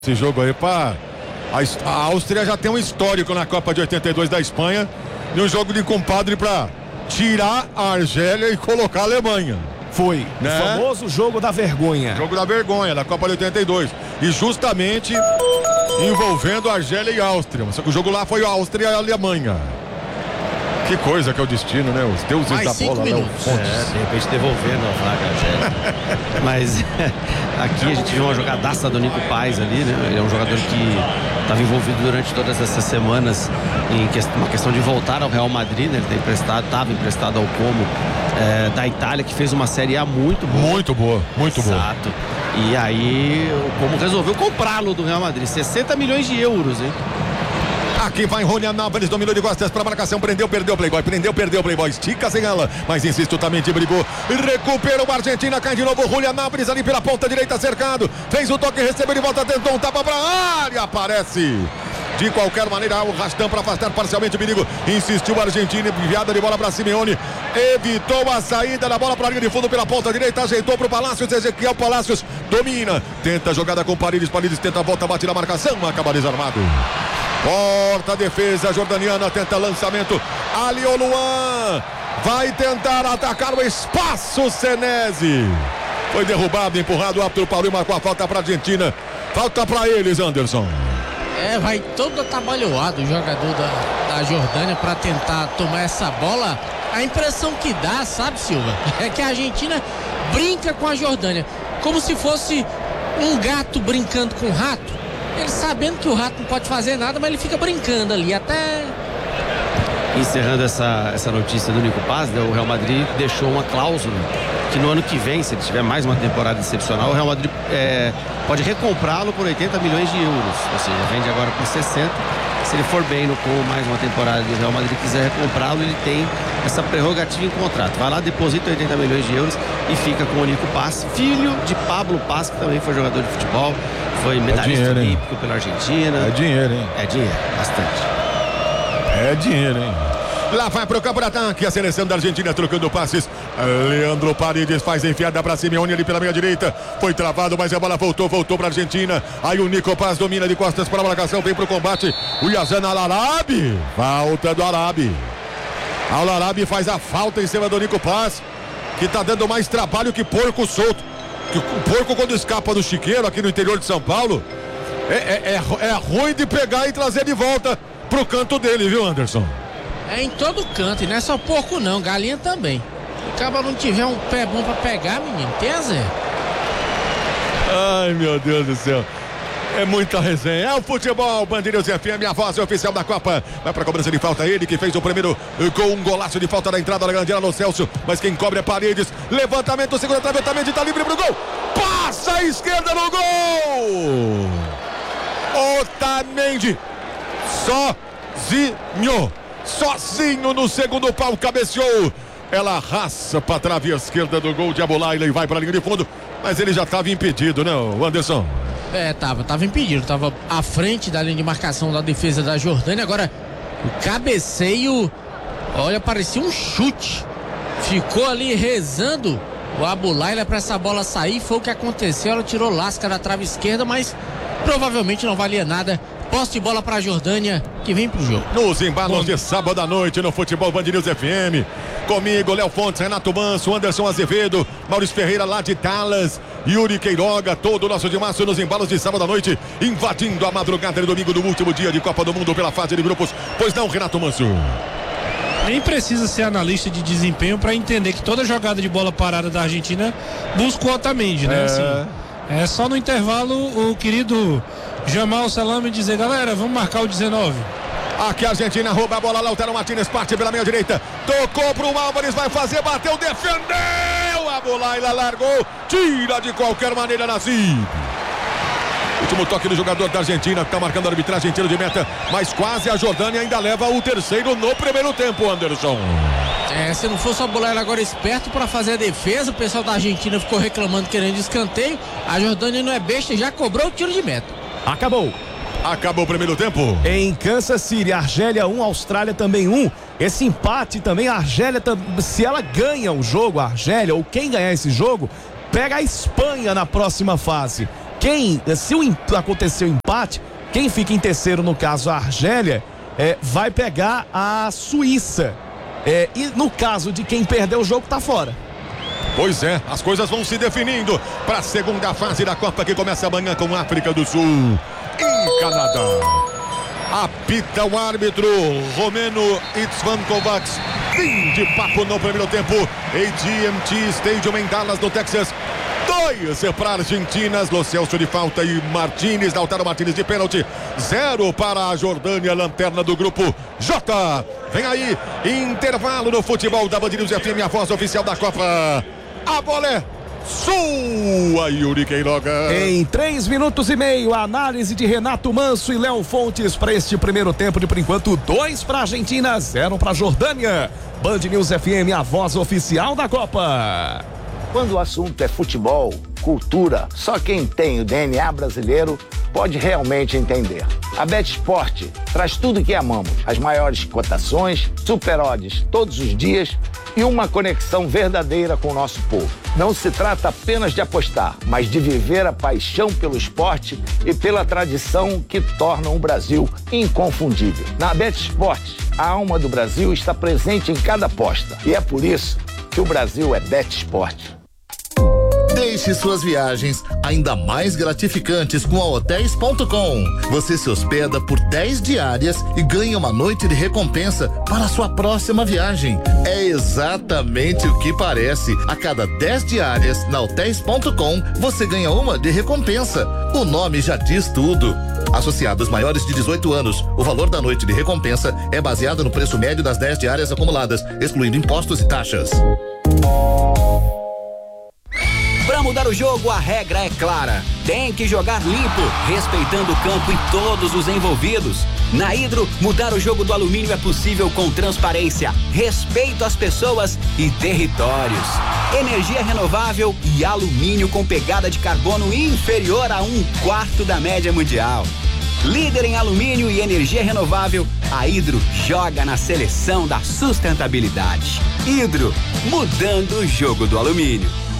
Esse jogo aí, a Áustria já tem um histórico na Copa de 82 da Espanha, de um jogo de compadre para tirar a Argélia e colocar a Alemanha. Foi, né? O famoso jogo da vergonha. Jogo da vergonha, da Copa de 82. E justamente envolvendo a Argélia e a Áustria. Só que o jogo lá foi a Áustria e a Alemanha. Que coisa que é o destino, né? Os deuses mais da bola, Léo Fontes. De repente devolvendo a vaga, Argélia. Mas aqui a gente viu uma jogadaça do Nico Paz ali, né? Ele é um jogador que estava envolvido durante todas essas semanas em uma questão de voltar ao Real Madrid, né? Ele estava emprestado ao Como da Itália, que fez uma Série A muito boa. Muito boa, muito boa. Exato. E aí o Como resolveu comprá-lo do Real Madrid. 60 milhões de euros, hein? Aqui vai Julián Álvares, dominou de costas para marcação, prendeu, perdeu o Playboy, perdeu o Playboy, estica sem ela, mas insistutamente brigou, recuperou a Argentina, cai de novo Julián Álvares ali pela ponta direita, cercado, fez o toque, recebeu de volta, tentou um tapa para a área, aparece de qualquer maneira o Rastan para afastar parcialmente o perigo, insistiu a Argentina, enviada de bola para Simeone, evitou a saída da bola para a linha de fundo pela ponta direita, ajeitou para o Palácios, Ezequiel Palácios domina, tenta a jogada com Paredes tenta a volta, bate na marcação, acaba desarmado. Porta a defesa jordaniana, tenta lançamento, ali o Luan, vai tentar atacar o espaço, Senesi, foi derrubado, empurrado, o árbitro parou e marcou a falta para a Argentina, falta para eles, Anderson. Vai todo atabalhoado o jogador da Jordânia para tentar tomar essa bola. A impressão que dá, sabe, Silva, é que a Argentina brinca com a Jordânia, como se fosse um gato brincando com um rato. Ele sabendo que o rato não pode fazer nada, mas ele fica brincando ali até... Encerrando essa notícia do Nico Paz, né, o Real Madrid deixou uma cláusula que no ano que vem, se ele tiver mais uma temporada excepcional, o Real Madrid pode recomprá-lo por 80 milhões de euros, ou seja, vende agora por 60. Se ele for bem com mais uma temporada e o Real Madrid quiser recomprá-lo, ele tem essa prerrogativa em contrato. Vai lá, deposita 80 milhões de euros e fica com o Nico Paz, filho de Pablo Paz, que também foi jogador de futebol, foi medalhista olímpico pela Argentina. É dinheiro, hein? É dinheiro, bastante. É dinheiro, hein? Lá vai pro campo de ataque a seleção da Argentina trocando passes. Leandro Paredes faz a enfiada para Simeone ali pela meia direita. Foi travado, mas a bola voltou para a Argentina. Aí o Nico Paz domina de costas para a marcação, vem pro combate. O Yazan Al-Arabi. Falta do Arabi. Al-Arabi faz a falta em cima do Nico Paz, que tá dando mais trabalho que porco solto. Que o porco quando escapa do chiqueiro aqui no interior de São Paulo é ruim de pegar e trazer de volta pro canto dele, viu, Anderson? É em todo canto, e não é só porco não, galinha também. Se o cara não tiver um pé bom pra pegar, menino, tem a zero. Ai, meu Deus do céu. É muita resenha, é o futebol, Band News FM, a voz oficial da Copa. Vai pra cobrança de falta, ele que fez o primeiro com um golaço de falta da entrada da grande área no Celso, mas quem cobre é Paredes, levantamento, segura tratamento, tá livre pro gol, passa a esquerda no gol, Otamendi, sozinho no segundo pau, cabeceou, ela raça pra trave esquerda do gol de Abulaila e vai pra linha de fundo, mas ele já estava impedido, né, Anderson? Tava impedido, tava à frente da linha de marcação da defesa da Jordânia. Agora o cabeceio, olha, parecia um chute, ficou ali rezando o Abulaila para essa bola sair, foi o que aconteceu. Ela tirou lasca da trave esquerda, mas provavelmente não valia nada. Posse de bola para a Jordânia, que vem pro jogo. Nos embalos de sábado à noite no Futebol Band News FM. Comigo, Léo Fontes, Renato Manso, Anderson Azevedo, Maurício Ferreira lá de Dallas, Yuri Queiroga, todo o nosso timaço nos embalos de sábado à noite, invadindo a madrugada de domingo do último dia de Copa do Mundo pela fase de grupos. Pois não, Renato Manso? Nem precisa ser analista de desempenho para entender que toda jogada de bola parada da Argentina busca o Otamendi, né? Assim, é só no intervalo o querido Jamal Salame dizer, galera, vamos marcar o 19. Aqui a Argentina rouba a bola, Lautaro Martínez parte pela meia direita, tocou pro Álvares, vai fazer, bateu, defendeu, a Abulaila largou, tira de qualquer maneira Nassib. Último toque do jogador da Argentina, que tá marcando a arbitragem, tiro de meta, mas quase a Jordânia ainda leva o terceiro no primeiro tempo, Anderson. Se não fosse o Abulaila agora esperto para fazer a defesa, o pessoal da Argentina ficou reclamando, querendo escanteio, a Jordânia não é besta, já cobrou o tiro de meta. Acabou o primeiro tempo. Em Kansas City, Argélia 1, Austrália também 1. Esse empate também, a Argélia, se ela ganha o jogo, a Argélia, ou quem ganhar esse jogo, pega a Espanha na próxima fase. se acontecer o empate, quem fica em terceiro, no caso a Argélia, vai pegar a Suíça. E no caso de quem perder o jogo, tá fora. Pois é, as coisas vão se definindo para a segunda fase da Copa, que começa amanhã com a África do Sul e Canadá. Apita o árbitro Romeno Itzvan Kovacs. Fim de papo no primeiro tempo. AT&T Stadium em Dallas, no Texas. 2 para a Argentina, Lo Celso de falta e Martínez, Lautaro Martínez de pênalti. 0 para a Jordânia, lanterna do grupo J. Vem aí, intervalo no futebol da Band News FM, a voz oficial da Copa. A bola é sua, Yuri Queiroga. Em 3 minutos e meio, a análise de Renato Manso e Léo Fontes para este primeiro tempo de, por enquanto, 2 para a Argentina, 0 para a Jordânia. Band News FM, a voz oficial da Copa. Quando o assunto é futebol, cultura, só quem tem o DNA brasileiro pode realmente entender. A BetSport traz tudo que amamos, as maiores cotações, super odds todos os dias e uma conexão verdadeira com o nosso povo. Não se trata apenas de apostar, mas de viver a paixão pelo esporte e pela tradição que tornam o Brasil inconfundível. Na BetSport, a alma do Brasil está presente em cada aposta e é por isso que o Brasil é BetSport. Deixe suas viagens ainda mais gratificantes com a Hotéis.com. Você se hospeda por 10 diárias e ganha uma noite de recompensa para a sua próxima viagem. É exatamente o que parece. A cada 10 diárias na Hotéis.com, você ganha uma de recompensa. O nome já diz tudo. Associados maiores de 18 anos, o valor da noite de recompensa é baseado no preço médio das 10 diárias acumuladas, excluindo impostos e taxas. Para mudar o jogo, a regra é clara. Tem que jogar limpo, respeitando o campo e todos os envolvidos. Na Hidro, mudar o jogo do alumínio é possível com transparência, respeito às pessoas e territórios. Energia renovável e alumínio com pegada de carbono inferior a 1/4 da média mundial. Líder em alumínio e energia renovável, a Hidro joga na seleção da sustentabilidade. Hidro, mudando o jogo do alumínio.